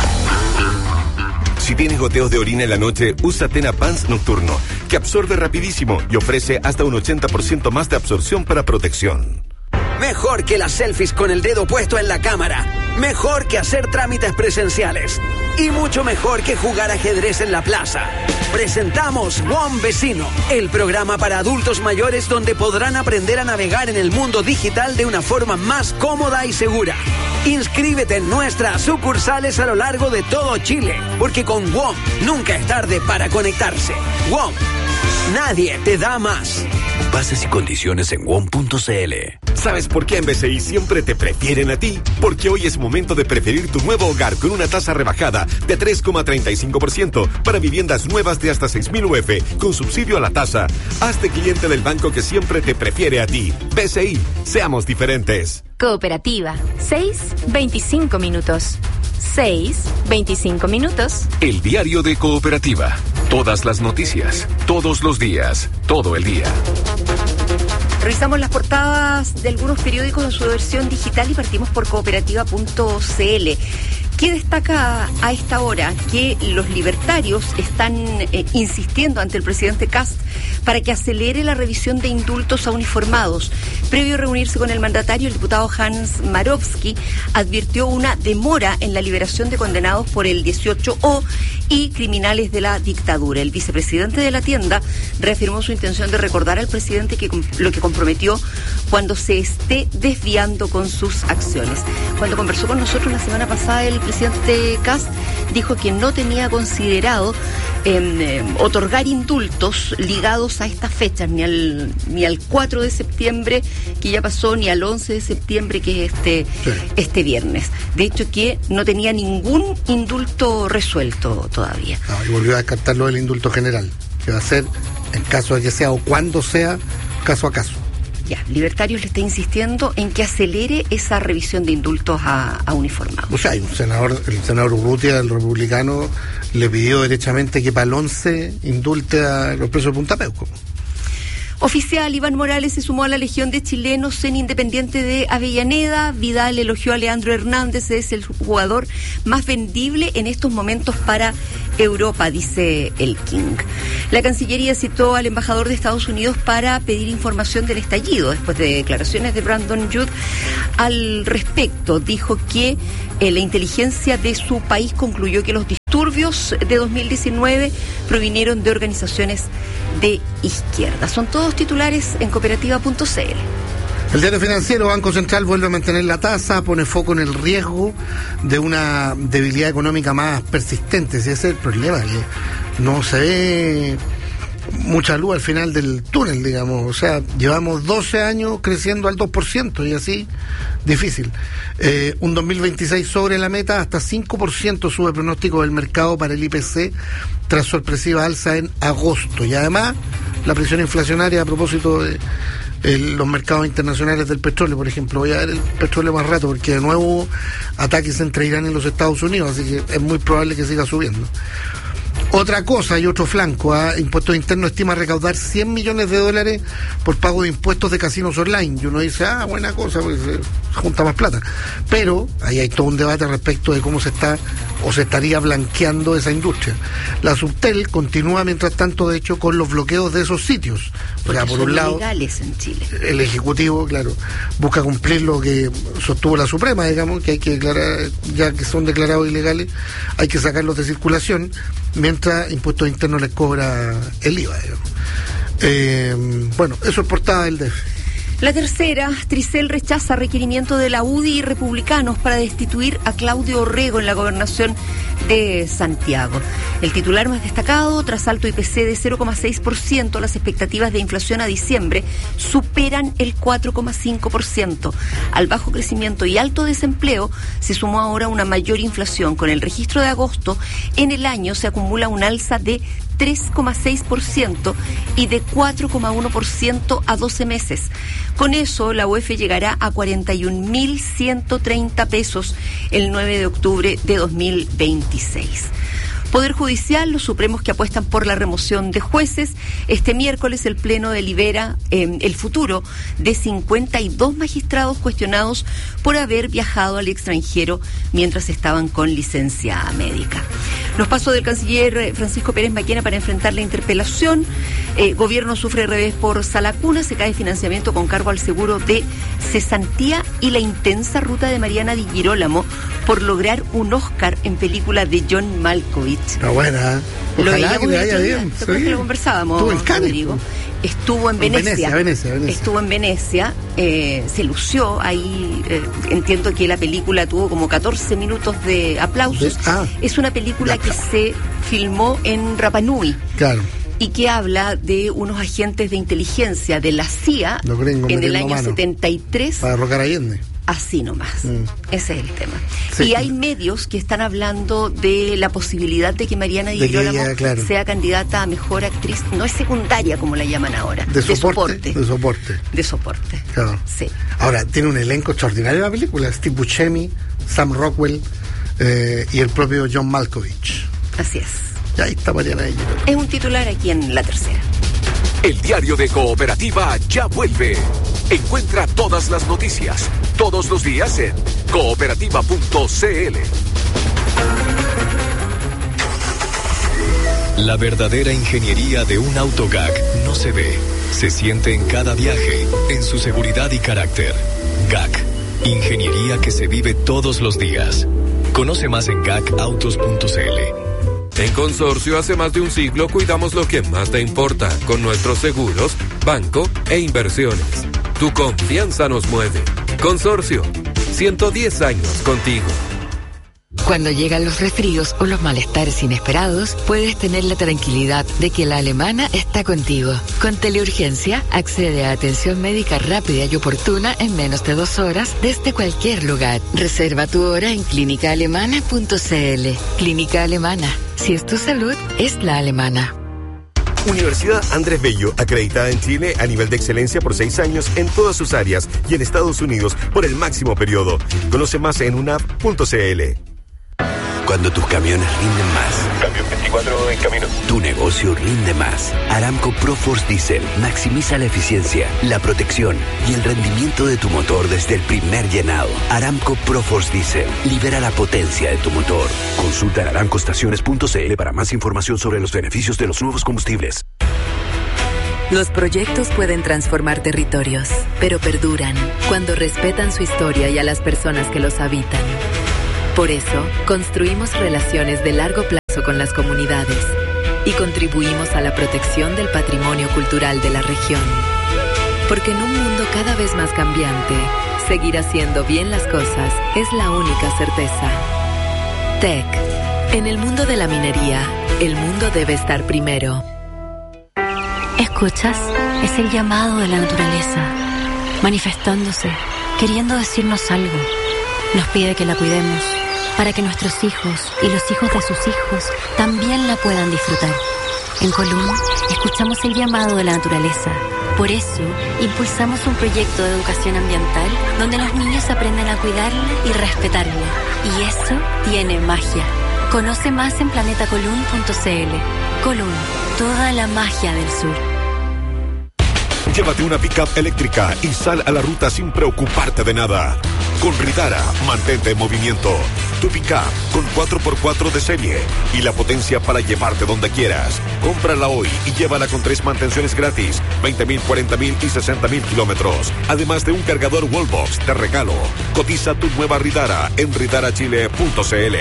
Si tienes goteos de orina en la noche, usa Tena Pants Nocturno, que absorbe rapidísimo y ofrece hasta un 80% más de absorción para protección. Mejor que las selfies con el dedo puesto en la cámara. Mejor que hacer trámites presenciales. Y mucho mejor que jugar ajedrez en la plaza. Presentamos WOM Vecino, el programa para adultos mayores donde podrán aprender a navegar en el mundo digital de una forma más cómoda y segura. Inscríbete en nuestras sucursales a lo largo de todo Chile, porque con WOM nunca es tarde para conectarse. WOM, nadie te da más. Bases y condiciones en WOM.cl. ¿Sabes por qué en BCI siempre te prefieren a ti? Porque hoy es momento de preferir tu nuevo hogar con una tasa rebajada de 3,35% para viviendas nuevas de hasta 6.000 UF con subsidio a la tasa. Hazte cliente del banco que siempre te prefiere a ti. BCI, seamos diferentes. Cooperativa, 6:25 minutos. 6:25 minutos. El diario de Cooperativa. Todas las noticias, todos los días, todo el día. Revisamos las portadas de algunos periódicos en su versión digital y partimos por cooperativa.cl. ¿Qué destaca a esta hora? Que los libertarios están insistiendo ante el presidente Kast para que acelere la revisión de indultos a uniformados. Previo a reunirse con el mandatario, el diputado Hans Marowski advirtió una demora en la liberación de condenados por el 18O y criminales de la dictadura. El vicepresidente de la tienda reafirmó su intención de recordar al presidente lo que comprometió cuando se esté desviando con sus acciones. Cuando conversó con nosotros la semana pasada, el presidente Kast dijo que no tenía considerado otorgar indultos ligados a estas fechas, ni al 4 de septiembre, que ya pasó, ni al 11 de septiembre, que es este viernes. De hecho, que no tenía ningún indulto resuelto todavía. No, y volvió a descartarlo del indulto general, que va a ser, en caso de que sea o cuando sea, caso a caso. Ya, Libertarios le está insistiendo en que acelere esa revisión de indultos a uniformados. O sea, hay el senador Urrutia, el republicano, le pidió derechamente que para el 11 indulte a los presos de Punta Peuco. Oficial, Iván Morales se sumó a la legión de chilenos en Independiente de Avellaneda. Vidal elogió a Leandro Hernández, es el jugador más vendible en estos momentos para Europa, dice el King. La Cancillería citó al embajador de Estados Unidos para pedir información del estallido, después de declaraciones de Brandon Judd al respecto. Dijo que la inteligencia de su país concluyó que los disturbios de 2019 provinieron de organizaciones de izquierda. Son todos titulares en cooperativa.cl. El diario financiero, Banco Central vuelve a mantener la tasa, pone foco en el riesgo de una debilidad económica más persistente. Ese es el problema, que no se ve mucha luz al final del túnel, digamos. O sea, llevamos 12 años creciendo al 2% y así, difícil. Un 2026 sobre la meta, hasta 5% sube el pronóstico del mercado para el IPC tras sorpresiva alza en agosto. Y además, la presión inflacionaria a propósito de los mercados internacionales del petróleo, por ejemplo. Voy a ver el petróleo más rato porque de nuevo hubo ataques entre Irán y los Estados Unidos, así que es muy probable que siga subiendo. Otra cosa y otro flanco, Impuestos Internos estima recaudar $100 millones por pago de impuestos de casinos online. Y uno dice, buena cosa, porque se junta más plata. Pero ahí hay todo un debate respecto de cómo se está o se estaría blanqueando esa industria. La Subtel continúa, mientras tanto, de hecho, con los bloqueos de esos sitios. Porque o sea, por un lado, legales en Chile. El Ejecutivo, claro, busca cumplir lo que sostuvo la Suprema, digamos, que hay que declarar, ya que son declarados ilegales, hay que sacarlos de circulación, mientras Impuestos Internos les cobra el IVA, digamos. Bueno, eso es portada del DF. La tercera, Tricel rechaza requerimiento de la UDI y republicanos para destituir a Claudio Orrego en la gobernación de Santiago. El titular más destacado, tras alto IPC de 0,6%, las expectativas de inflación a diciembre superan el 4,5%. Al bajo crecimiento y alto desempleo se sumó ahora una mayor inflación. Con el registro de agosto, en el año se acumula un alza de 3,6% y de 4,1% a 12 meses. Con eso, la UEF llegará a 41.130 pesos el 9 de octubre de 2026. Poder Judicial, los supremos que apuestan por la remoción de jueces. Este miércoles el Pleno delibera el futuro de 52 magistrados cuestionados por haber viajado al extranjero mientras estaban con licencia médica. Los pasos del canciller Francisco Pérez Maquena para enfrentar la interpelación. Gobierno sufre revés por Salacuna, se cae financiamiento con cargo al seguro de cesantía y la intensa ruta de Mariana Di Girolamo por lograr un Oscar en película de John Malkovich. Está buena, ojalá que le vaya bien. Después que lo conversábamos, estuvo en Cannes, Rodrigo. Estuvo en Venecia. Venecia. Estuvo en Venecia, se lució ahí. Entiendo que la película tuvo como 14 minutos de aplausos. Es una película que se filmó en Rapa Nui. Claro. Y que habla de unos agentes de inteligencia de la CIA en el año 73. Para Rocar Allende. Así nomás. Ese es el tema. Sí. Y hay medios que están hablando de la posibilidad de que Mariana Di Girolamo sea candidata a mejor actriz, no es secundaria como la llaman ahora. De soporte. Claro. Sí. Ahora, tiene un elenco extraordinario la película. Steve Buscemi, Sam Rockwell y el propio John Malkovich. Así es. Y ahí está Mariana Di Girolamo. Es un titular aquí en la tercera. El diario de Cooperativa ya vuelve. Encuentra todas las noticias, todos los días en cooperativa.cl. La verdadera ingeniería de un autogag no se ve, se siente en cada viaje, en su seguridad y carácter. GAC, ingeniería que se vive todos los días. Conoce más en gacautos.cl. En Consorcio, hace más de un siglo, cuidamos lo que más te importa con nuestros seguros, banco e inversiones. Tu confianza nos mueve. Consorcio, 110 años contigo. Cuando llegan los resfríos o los malestares inesperados, puedes tener la tranquilidad de que la Alemana está contigo. Con Teleurgencia, accede a atención médica rápida y oportuna en menos de 2 horas desde cualquier lugar. Reserva tu hora en clínicaalemana.cl. Clínica Alemana. Si es tu salud, es la alemana. Universidad Andrés Bello, acreditada en Chile a nivel de excelencia por 6 años en todas sus áreas y en Estados Unidos por el máximo periodo. Conoce más en unap.cl. Cuando tus camiones rinden más. Camión 24 en camino. Tu negocio rinde más. Aramco ProForce Diesel maximiza la eficiencia, la protección y el rendimiento de tu motor desde el primer llenado. Aramco ProForce Diesel libera la potencia de tu motor. Consulta en aramcoestaciones.cl para más información sobre los beneficios de los nuevos combustibles. Los proyectos pueden transformar territorios, pero perduran cuando respetan su historia y a las personas que los habitan. Por eso, construimos relaciones de largo plazo con las comunidades y contribuimos a la protección del patrimonio cultural de la región. Porque en un mundo cada vez más cambiante, seguir haciendo bien las cosas es la única certeza. TEC. En el mundo de la minería, el mundo debe estar primero. ¿Escuchas? Es el llamado de la naturaleza, manifestándose, queriendo decirnos algo. Nos pide que la cuidemos, para que nuestros hijos y los hijos de sus hijos también la puedan disfrutar. En Colum, escuchamos el llamado de la naturaleza. Por eso, impulsamos un proyecto de educación ambiental donde los niños aprenden a cuidarla y respetarla. Y eso tiene magia. Conoce más en planetacolum.cl. Colum, toda la magia del sur. Llévate una pick-up eléctrica y sal a la ruta sin preocuparte de nada. Con Ridara, mantente en movimiento. Tu pick-up con 4x4 de serie y la potencia para llevarte donde quieras. Cómprala hoy y llévala con 3 mantenciones gratis, 20.000, 40.000 y 60.000 kilómetros. Además de un cargador Wallbox de regalo. Cotiza tu nueva Ridara en ridarachile.cl.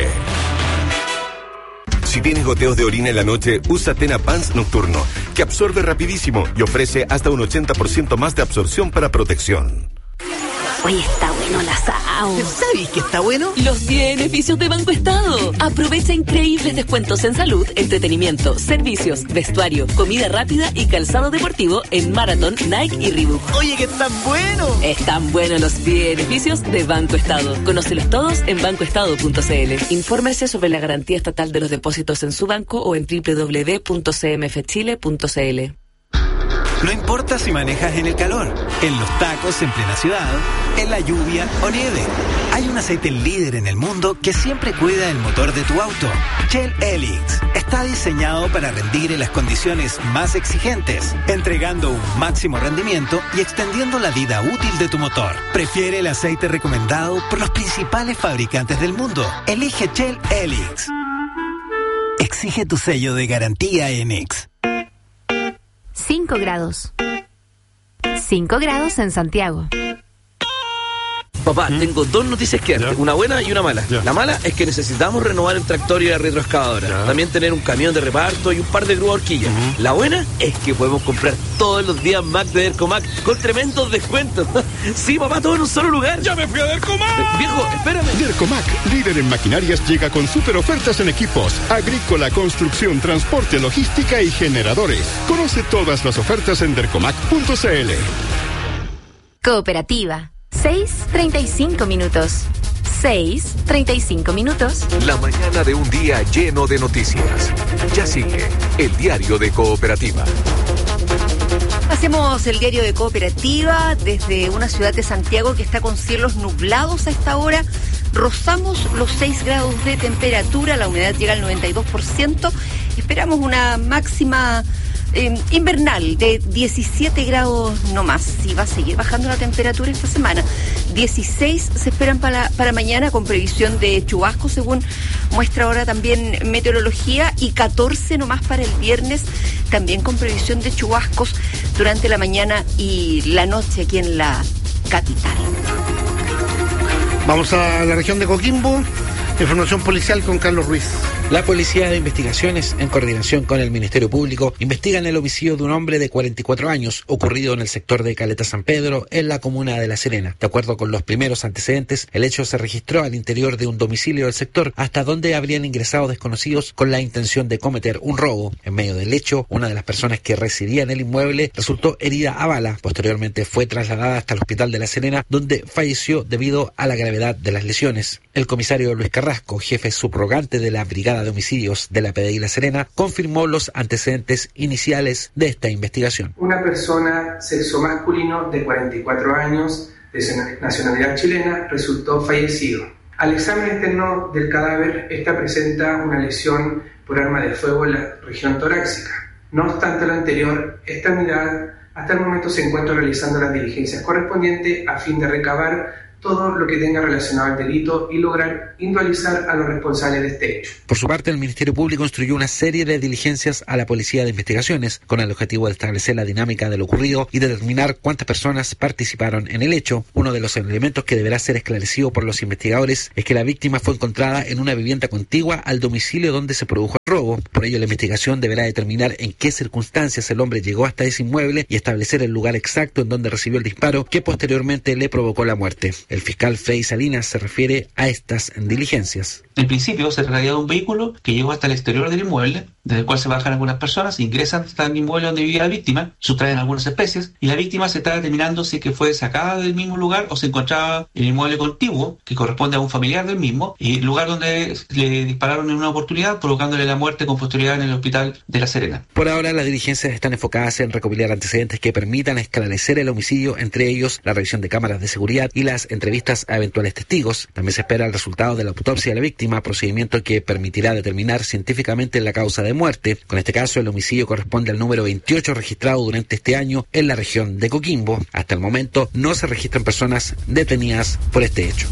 Si tienes goteos de orina en la noche, usa Tena Pants Nocturno, que absorbe rapidísimo y ofrece hasta un 80% más de absorción para protección. Oye, está bueno el asado. ¿Sabes qué está bueno? Los beneficios de Banco Estado. Aprovecha increíbles descuentos en salud, entretenimiento, servicios, vestuario, comida rápida y calzado deportivo en Marathon, Nike y Reebok. Oye, que están buenos. Están buenos los beneficios de Banco Estado. Conócelos todos en bancoestado.cl. Infórmese sobre la garantía estatal de los depósitos en su banco o en www.cmfchile.cl. No importa si manejas en el calor, en los tacos en plena ciudad, en la lluvia o nieve. Hay un aceite líder en el mundo que siempre cuida el motor de tu auto. Shell Helix está diseñado para rendir en las condiciones más exigentes, entregando un máximo rendimiento y extendiendo la vida útil de tu motor. Prefiere el aceite recomendado por los principales fabricantes del mundo. Elige Shell Helix. Exige tu sello de garantía Enix. 5 grados. 5 grados en Santiago. Papá, tengo 2 noticias que darte, una buena y una mala. La mala es que necesitamos renovar el tractor y la retroexcavadora. También tener un camión de reparto y un par de grúas horquillas. La buena es que podemos comprar todos los días Mac de Dercomac con tremendos descuentos. Sí, papá, todo en un solo lugar. ¡Ya me fui a Dercomac! Viejo, espérame. Dercomac, líder en maquinarias, llega con super ofertas en equipos, agrícola, construcción, transporte, logística y generadores. Conoce todas las ofertas en dercomac.cl. Cooperativa. 6:35 minutos. 6:35 minutos. La mañana de un día lleno de noticias. Ya sigue el diario de Cooperativa. Hacemos el diario de Cooperativa desde una ciudad de Santiago que está con cielos nublados a esta hora. Rozamos los 6 grados de temperatura, la humedad llega al 92%. Esperamos una máxima invernal de 17 grados no más. Y va a seguir bajando la temperatura esta semana. 16 se esperan para mañana con previsión de chubascos según muestra ahora también meteorología, y 14 nomás para el viernes también con previsión de chubascos durante la mañana y la noche aquí en la capital. Vamos a la región de Coquimbo. Información policial con Carlos Ruiz. La Policía de Investigaciones, en coordinación con el Ministerio Público, investigan el homicidio de un hombre de 44 años ocurrido en el sector de Caleta San Pedro, en la comuna de La Serena. De acuerdo con los primeros antecedentes, el hecho se registró al interior de un domicilio del sector, hasta donde habrían ingresado desconocidos con la intención de cometer un robo. En medio del hecho, una de las personas que residía en el inmueble resultó herida a bala. Posteriormente fue trasladada hasta el hospital de La Serena, donde falleció debido a la gravedad de las lesiones. El comisario Luis Carrasco, jefe subrogante de la Brigada de Homicidios de la PDI La Serena, confirmó los antecedentes iniciales de esta investigación. Una persona sexo masculino de 44 años, de nacionalidad chilena, resultó fallecido. Al examen externo del cadáver, esta presenta una lesión por arma de fuego en la región torácica. No obstante lo anterior, esta unidad hasta el momento se encuentra realizando las diligencias correspondientes a fin de recabar todo lo que tenga relacionado al delito y lograr individualizar a los responsables de este hecho. Por su parte, el Ministerio Público instruyó una serie de diligencias a la Policía de Investigaciones con el objetivo de establecer la dinámica de lo ocurrido y determinar cuántas personas participaron en el hecho. Uno de los elementos que deberá ser esclarecido por los investigadores es que la víctima fue encontrada en una vivienda contigua al domicilio donde se produjo el robo. Por ello, la investigación deberá determinar en qué circunstancias el hombre llegó hasta ese inmueble y establecer el lugar exacto en donde recibió el disparo que posteriormente le provocó la muerte. El fiscal Frei Salinas se refiere a estas diligencias. En principio se trataría de un vehículo que llegó hasta el exterior del inmueble, desde el cual se bajan algunas personas, ingresan hasta el inmueble donde vivía la víctima, sustraen algunas especies y la víctima se está determinando si es que fue sacada del mismo lugar o se encontraba en el inmueble contiguo, que corresponde a un familiar del mismo, y el lugar donde le dispararon en una oportunidad, provocándole la muerte con posterioridad en el hospital de La Serena. Por ahora, las diligencias están enfocadas en recopilar antecedentes que permitan esclarecer el homicidio, entre ellos la revisión de cámaras de seguridad y las entrevistas a eventuales testigos. También se espera el resultado de la autopsia de la víctima, procedimiento que permitirá determinar científicamente la causa de muerte. Con este caso, el homicidio corresponde al número 28 registrado durante este año en la región de Coquimbo. Hasta el momento no se registran personas detenidas por este hecho.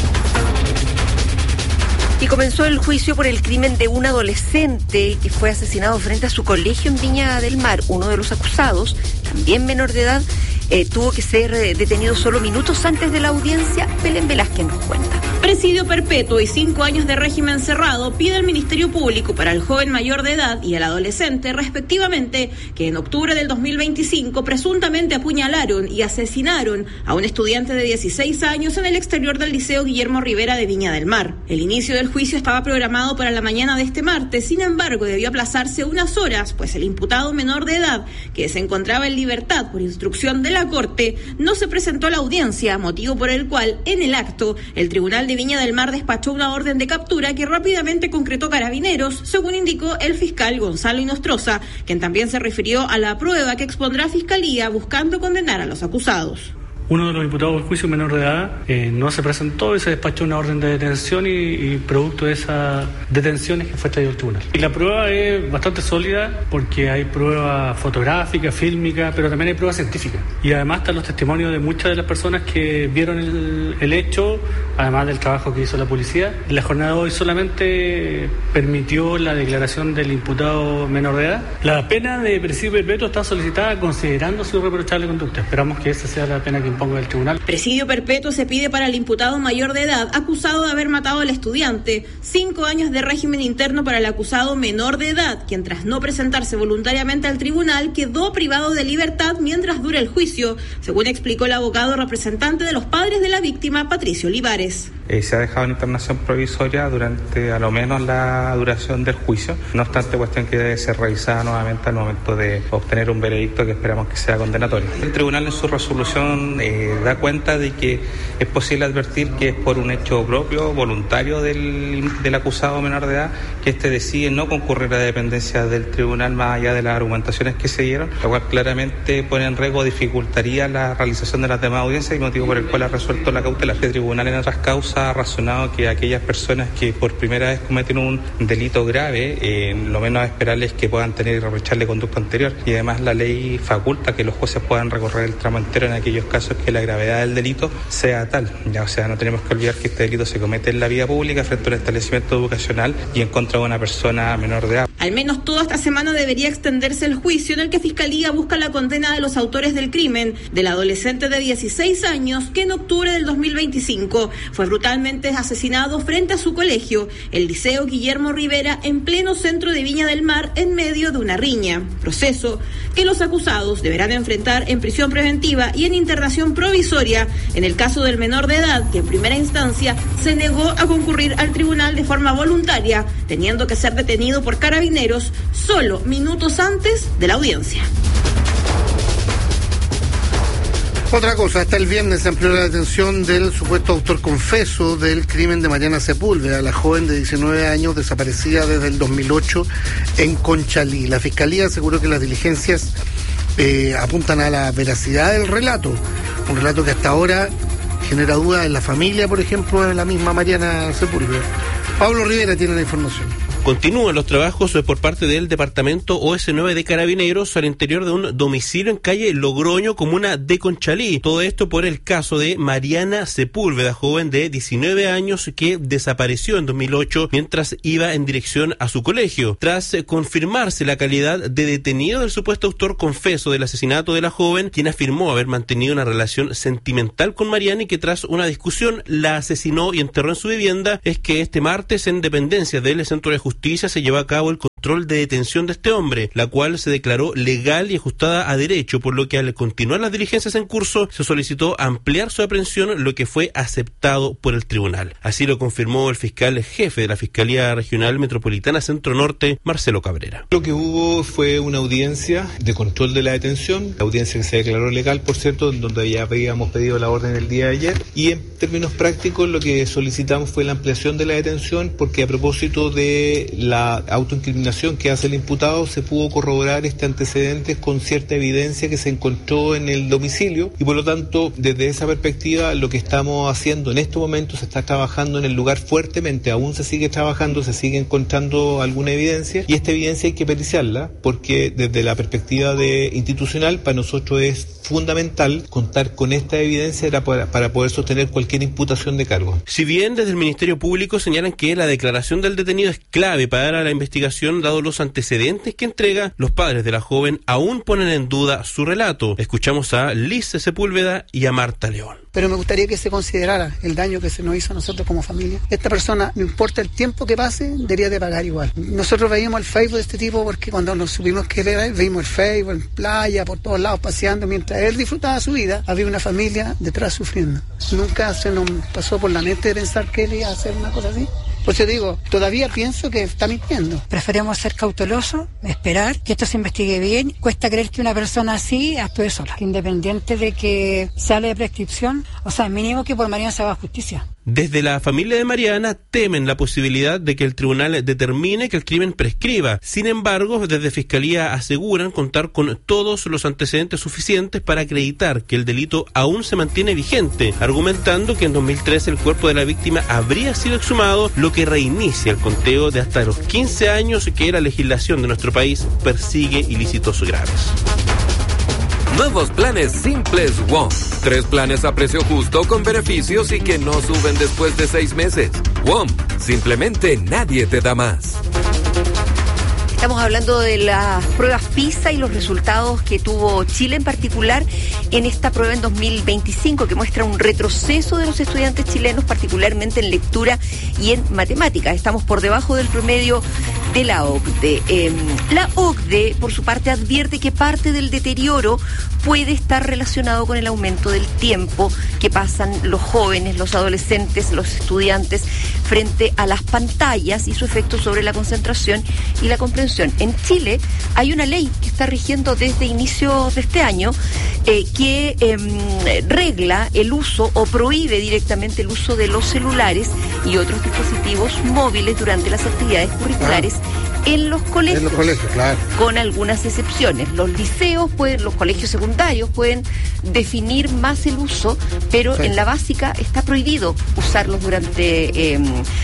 Y comenzó el juicio por el crimen de un adolescente que fue asesinado frente a su colegio en Viña del Mar. Uno de los acusados, también menor de edad, tuvo que ser detenido solo minutos antes de la audiencia. Belén Velázquez nos cuenta. Presidio perpetuo y 5 años de régimen cerrado pide el Ministerio Público para el joven mayor de edad y el adolescente, respectivamente, que en octubre del 2025 presuntamente apuñalaron y asesinaron a un estudiante de 16 años en el exterior del Liceo Guillermo Rivera de Viña del Mar. El inicio del juicio estaba programado para la mañana de este martes, sin embargo debió aplazarse unas horas, pues el imputado menor de edad, que se encontraba en libertad por instrucción de la Corte, no se presentó a la audiencia, motivo por el cual, en el acto, el Tribunal de Viña del Mar despachó una orden de captura que rápidamente concretó Carabineros, según indicó el fiscal Gonzalo Inostroza, quien también se refirió a la prueba que expondrá Fiscalía buscando condenar a los acusados. Uno de los imputados del juicio, menor de edad, no se presentó y se despachó una orden de detención y producto de esas detenciones que fue traído al tribunal. Y la prueba es bastante sólida porque hay prueba fotográfica, fílmica, pero también hay prueba científica. Y además están los testimonios de muchas de las personas que vieron el hecho, además del trabajo que hizo la policía. La jornada de hoy solamente permitió la declaración del imputado menor de edad. La pena de presidio perpetuo está solicitada considerando su irreprochable conducta. Esperamos que esa sea la pena que imponga el tribunal. Presidio perpetuo se pide para el imputado mayor de edad acusado de haber matado al estudiante. 5 años de régimen interno para el acusado menor de edad, quien tras no presentarse voluntariamente al tribunal quedó privado de libertad mientras dura el juicio, según explicó el abogado representante de los padres de la víctima, Patricio Olivares. Se ha dejado en internación provisoria durante a lo menos la duración del juicio, no obstante cuestión que debe ser revisada nuevamente al momento de obtener un veredicto que esperamos que sea condenatorio. El tribunal en su resolución da cuenta de que es posible advertir que es por un hecho propio, voluntario del acusado menor de edad, que este decide no concurrir a la dependencia del tribunal más allá de las argumentaciones que se dieron, lo cual claramente pone en riesgo, dificultaría la realización de las demás audiencias y motivo por el cual ha resuelto la cautelar. El tribunal en otras causas ha razonado que aquellas personas que por primera vez cometen un delito grave, lo menos esperable es que puedan tener irreprochable conducta anterior, y además la ley faculta que los jueces puedan recorrer el tramo entero en aquellos casos que la gravedad del delito sea tal. O sea, no tenemos que olvidar que este delito se comete en la vía pública frente a un establecimiento educacional y en contra de una persona menor de edad. Al menos toda esta semana debería extenderse el juicio en el que Fiscalía busca la condena de los autores del crimen del adolescente de 16 años que en octubre del 2025 fue brutalmente asesinado frente a su colegio, el Liceo Guillermo Rivera, en pleno centro de Viña del Mar, en medio de una riña. Proceso que los acusados deberán enfrentar en prisión preventiva y en internación provisoria en el caso del menor de edad, que en primera instancia se negó a concurrir al tribunal de forma voluntaria, teniendo que ser detenido por Carabineros solo minutos antes de la audiencia. Otra cosa, hasta el viernes se amplió la detención del supuesto autor confeso del crimen de Mariana Sepúlveda, la joven de 19 años desaparecida desde el 2008 en Conchalí. La Fiscalía aseguró que las diligencias apuntan a la veracidad del relato, un relato que hasta ahora genera dudas en la familia, por ejemplo, de la misma Mariana Sepúlveda. Pablo Rivera tiene la información. Continúan los trabajos por parte del departamento OS9 de Carabineros al interior de un domicilio en calle Logroño, comuna de Conchalí. Todo esto por el caso de Mariana Sepúlveda, joven de 19 años que desapareció en 2008 mientras iba en dirección a su colegio. Tras confirmarse la calidad de detenido del supuesto autor confeso del asesinato de la joven, quien afirmó haber mantenido una relación sentimental con Mariana y que tras una discusión la asesinó y enterró en su vivienda, es que este martes en dependencia del Centro de Justicia se llevó a cabo el control de detención de este hombre, la cual se declaró legal y ajustada a derecho, por lo que al continuar las diligencias en curso se solicitó ampliar su aprehensión, lo que fue aceptado por el tribunal. Así lo confirmó el fiscal jefe de la Fiscalía Regional Metropolitana Centro Norte, Marcelo Cabrera. Lo que hubo fue una audiencia de control de la detención, la audiencia que se declaró legal, por cierto, donde ya habíamos pedido la orden el día de ayer, y en términos prácticos lo que solicitamos fue la ampliación de la detención, porque a propósito de la autoincriminación que hace el imputado se pudo corroborar este antecedente con cierta evidencia que se encontró en el domicilio, y por lo tanto desde esa perspectiva lo que estamos haciendo en este momento, se está trabajando en el lugar fuertemente, aún se sigue trabajando, se sigue encontrando alguna evidencia, y esta evidencia hay que periciarla porque desde la perspectiva institucional para nosotros es fundamental contar con esta evidencia para poder sostener cualquier imputación de cargo. Si bien desde el Ministerio Público señalan que la declaración del detenido es clave para la investigación, dado los antecedentes que entrega, los padres de la joven aún ponen en duda su relato. Escuchamos a Liz Sepúlveda y a Marta León. Pero me gustaría que se considerara el daño que se nos hizo a nosotros como familia. Esta persona, no importa el tiempo que pase, debería de pagar igual. Nosotros veíamos el Facebook de este tipo porque cuando nos supimos que era él, veíamos el Facebook en playa, por todos lados paseando, mientras él disfrutaba su vida, había una familia detrás sufriendo. Nunca se nos pasó por la mente de pensar que él iba a hacer una cosa así. Por eso digo, todavía pienso que está mintiendo. Preferimos ser cautelosos, esperar que esto se investigue bien. Cuesta creer que una persona así actúe sola, independiente de que sale de prescripción, o sea, mínimo que por Mariana se haga justicia. Desde la familia de Mariana temen la posibilidad de que el tribunal determine que el crimen prescriba. Sin embargo, desde Fiscalía aseguran contar con todos los antecedentes suficientes para acreditar que el delito aún se mantiene vigente, argumentando que en 2013 el cuerpo de la víctima habría sido exhumado, lo que reinicia el conteo de hasta los 15 años que la legislación de nuestro país persigue ilícitos graves. Nuevos planes simples WOM. 3 planes a precio justo con beneficios y que no suben después de 6 meses. WOM, simplemente nadie te da más. Estamos hablando de las pruebas PISA y los resultados que tuvo Chile en particular en esta prueba en 2025, que muestra un retroceso de los estudiantes chilenos, particularmente en lectura y en matemáticas. Estamos por debajo del promedio de la OCDE. La OCDE, por su parte, advierte que parte del deterioro puede estar relacionado con el aumento del tiempo que pasan los jóvenes, los adolescentes, los estudiantes frente a las pantallas y su efecto sobre la concentración y la comprensión. En Chile hay una ley que está rigiendo desde inicios de este año que regla el uso o prohíbe directamente el uso de los celulares y otros dispositivos móviles durante las actividades curriculares en los colegios. En los colegios, claro. Con algunas excepciones. Los liceos los colegios secundarios pueden definir más el uso, pero en la básica está prohibido usarlos durante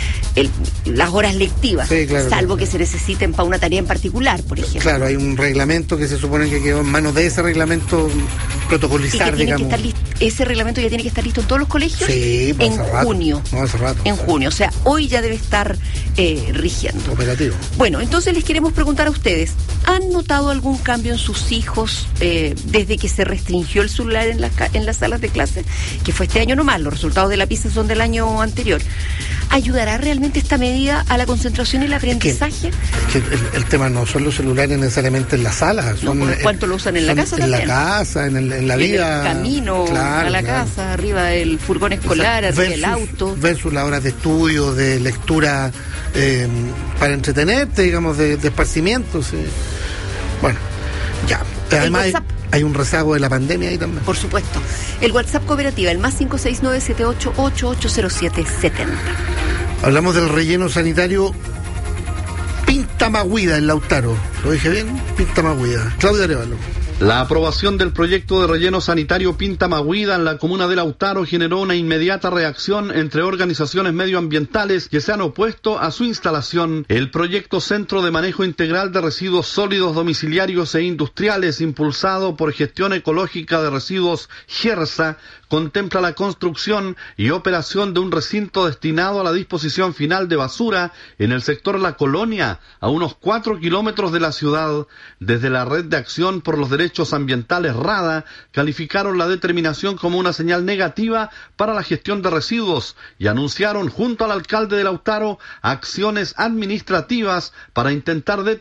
las horas lectivas, salvo que se necesiten para una tarea en particular, por ejemplo. Claro, hay un reglamento que se supone que quedó en manos de ese reglamento protocolizar, digamos. Ese reglamento ya tiene que estar listo en todos los colegios en junio. No, hace rato. En junio, o sea, hoy ya debe estar rigiendo. Operativo. Bueno, entonces les queremos preguntar a ustedes, ¿han notado algún cambio en sus hijos desde que se restringió el celular en las salas de clase? Que fue este año nomás, los resultados de la PISA son del año anterior. ¿Ayudará realmente esta medida a la concentración y el aprendizaje? Es que el tema no son los celulares necesariamente en la sala. Son, ¿cuánto lo usan en la casa también? En la casa, en la vida. En el camino a la casa, arriba del furgón escolar, arriba del auto. Versus las horas de estudio, de lectura para entretenerte, digamos, de esparcimiento. Sí. Bueno, ya. Además hay un rezago de la pandemia ahí también. Por supuesto. El WhatsApp Cooperativa, el más 569-7888-0770. Hablamos del relleno sanitario Pintamagüida en Lautaro. ¿Lo dije bien? Pintamagüida. Claudia Arevalo. La aprobación del proyecto de relleno sanitario Pinta Mahuida en la comuna de Lautaro generó una inmediata reacción entre organizaciones medioambientales que se han opuesto a su instalación. El proyecto Centro de Manejo Integral de Residuos Sólidos Domiciliarios e Industriales, impulsado por Gestión Ecológica de Residuos GERSA, contempla la construcción y operación de un recinto destinado a la disposición final de basura en el sector La Colonia, a unos 4 kilómetros de la ciudad. Desde la Red de Acción por los Derechos Ambientales RADA calificaron la determinación como una señal negativa para la gestión de residuos y anunciaron junto al alcalde de Lautaro acciones administrativas para intentar detener